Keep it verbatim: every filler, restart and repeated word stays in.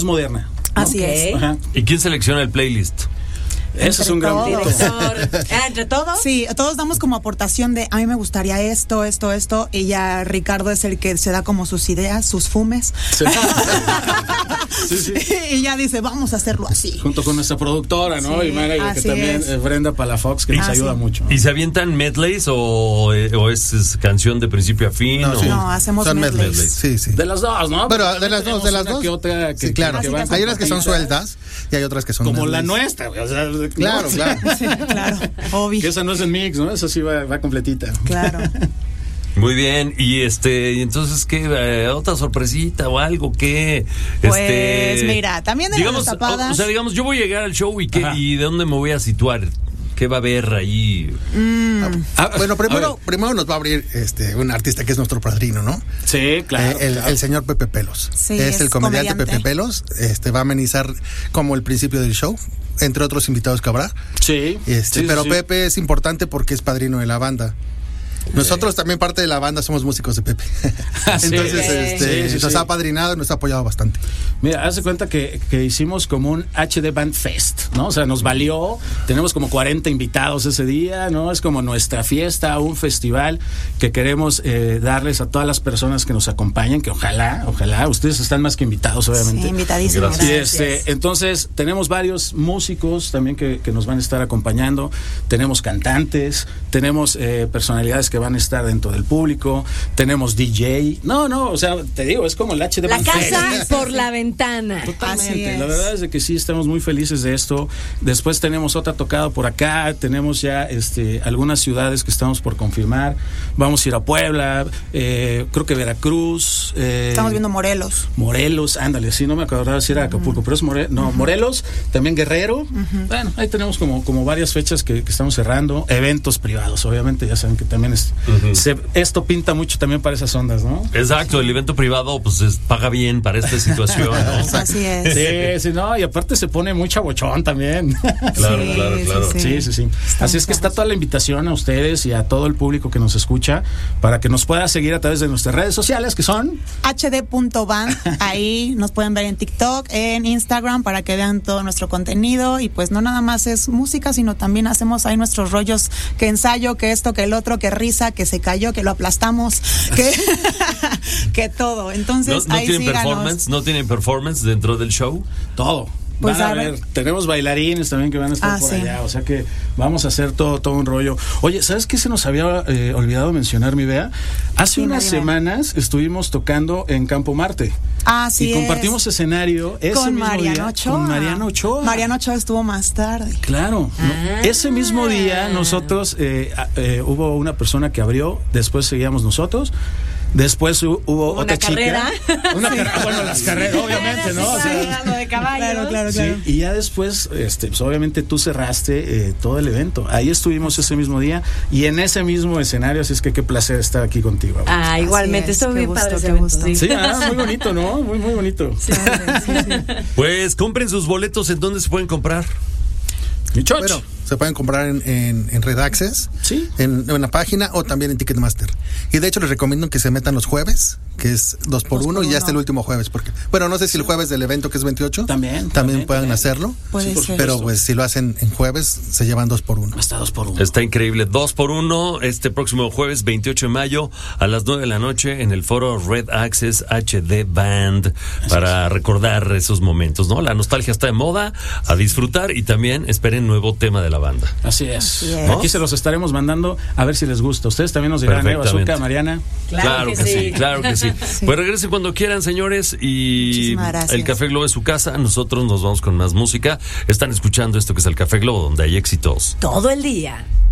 moderna, ¿no? Así Okay. es. Ajá. ¿Y quién selecciona el playlist? Eso es un gran punto. Director. Ah, ¿entre todos? Sí, todos damos como aportación de a mí me gustaría esto, esto, esto, y ya Ricardo es el que se da como sus ideas, sus fumes. Sí. Sí, sí. Y ya dice, vamos a hacerlo así. Junto con nuestra productora, ¿no? Sí, y Mara, que así también es. eh, Brenda Palafox, que nos Ah, ayuda sí. mucho. ¿Y se avientan medleys o, o es, es canción de principio a fin? No, o- sí. No, hacemos Son medleys. medleys. Sí, sí. De las dos, ¿no? Pero Porque de las tenemos dos, de las una dos. que otra que- Sí, claro. que van Hay unas que son cortaditas, sueltas y hay otras que son como la medleys. nuestra, güey, o sea, Claro, ¿no? claro. Sí, claro, obvio. Que esa no es en mix, ¿no? Esa sí va, va completita. Claro. Muy bien, y este, y entonces, ¿qué? Eh, ¿Otra sorpresita o algo que? Pues este, mira, también de digamos, las tapadas. o, o sea, digamos, yo voy a llegar al show y, qué, Ajá. y ¿de dónde me voy a situar? ¿Qué va a haber ahí? Ah, Bueno, a primero, ver. primero nos va a abrir este un artista que es nuestro padrino, ¿no? Sí, claro. Eh, el, claro. el señor Pepe Pelos. Sí, es, es el comediante, comediante. Pepe Pelos. Este va a amenizar como el principio del show, entre otros invitados que habrá. Sí. Este, sí, pero sí. Pepe es importante porque es padrino de la banda. Nosotros también parte de la banda somos músicos de Pepe. Ah, sí. Entonces, Sí, este, sí, sí, nos sí. ha apadrinado y nos ha apoyado bastante. Mira, haz de cuenta que, que hicimos como un H D Band Fest, ¿no? O sea, nos valió, tenemos como cuarenta invitados ese día, ¿no? Es como nuestra fiesta, un festival que queremos eh, darles a todas las personas que nos acompañan, que ojalá, ojalá, ustedes están más que invitados, obviamente. Sí, invitadísimos. Gracias. Y este, entonces tenemos varios músicos también que, que nos van a estar acompañando, tenemos cantantes, tenemos eh, personalidades que van a estar dentro del público, tenemos D J, no, no, o sea, te digo, es como el H D La Band casa Fest. por la ventana. Así Totalmente, es. la verdad es de que sí estamos muy felices de esto. Después tenemos otra tocada por acá, tenemos ya este algunas ciudades que estamos por confirmar. Vamos a ir a Puebla, eh, creo que Veracruz, eh, Estamos viendo Morelos. Morelos, ándale, sí, no me acordaba si era Acapulco, pero es More- no, Morelos, también Guerrero. Bueno, ahí tenemos como, como varias fechas que, que estamos cerrando, eventos privados, obviamente, ya saben que también es, se- esto pinta mucho también para esas ondas, ¿no? Exacto, el evento privado pues es- paga bien para esta situación, ¿no? Así es. Sí, sí, no, y aparte se pone muy chabochón también. Claro, Sí, claro, sí, claro. sí. Sí, sí, sí. Está Así muy es que está sabroso. toda la invitación a ustedes y a todo el público que nos escucha para que nos pueda seguir a través de nuestras redes sociales, que son... H D punto band, ahí nos pueden ver en TikTok, en Instagram, para que vean todo nuestro contenido. Y pues no nada más es música, sino también hacemos ahí nuestros rollos, que ensayo, que esto, que el otro, que risa, que se cayó, que lo aplastamos, que, que todo. ¿No, Entonces no ahí tienen síganos. performance? ¿No tienen performance dentro del show? Todo. Pues, Van a a ver. ver, tenemos bailarines también que van a estar Ah, por sí. allá, o sea que vamos a hacer todo, todo un rollo. Oye, ¿sabes qué se nos había eh, olvidado mencionar, mi Bea? Hace Sí, unas dime. semanas estuvimos tocando en Campo Marte. Así y es. compartimos escenario ese con mismo Mariano día Ochoa. con Mariano Ochoa. Mariano Ochoa estuvo más tarde. Claro, no, Ah. ese mismo día nosotros eh, a- eh, hubo una persona que abrió, después seguíamos nosotros, después hu- hubo ¿Una otra carrera? chica, una carrera, bueno, las carreras obviamente, ¿no? O sea, Lo de caballos. Claro, claro, sí, claro. y ya después, este, pues obviamente tú cerraste eh, todo el evento. Ahí estuvimos ese mismo día y en ese mismo escenario, así es que qué placer estar aquí contigo. Abu. Ah, igualmente, es, estuvo qué bien gusto, padre ese qué evento, gusto. sí. Sí, ah, muy bonito, ¿no? Muy, muy bonito. Sí, sí, sí. Pues compren sus boletos. ¿En dónde se pueden comprar? Mi choch. Bueno, se pueden comprar en, en, en Red Access, Sí. en, en la página o también en Ticketmaster. Y de hecho les recomiendo que se metan los jueves, que es dos por Dos uno por y ya uno. está el último jueves. Porque, bueno, no sé si el jueves del evento, que es veintiocho, También, también, también, puedan también. hacerlo. Puede por ser. Pero pues si lo hacen en jueves, se llevan dos por uno. Hasta dos por uno. Está increíble. Dos por uno este próximo jueves veintiocho de mayo a las nueve de la noche en el foro Red Access H D Band para recordar esos momentos, ¿no? La nostalgia está de moda, a disfrutar y también esperen nuevo tema de la banda. Así es. Así es. Aquí se los estaremos mandando a ver si les gusta. Ustedes también nos dirán, ¿eh? Perfectamente. Bazooka, Mariana. Claro que sí. claro que sí. Pues regresen cuando quieran, señores, y Muchísimas gracias. el Café Globo es su casa. Nosotros nos vamos con más música. Están escuchando esto que es el Café Globo, donde hay éxitos. Todo el día.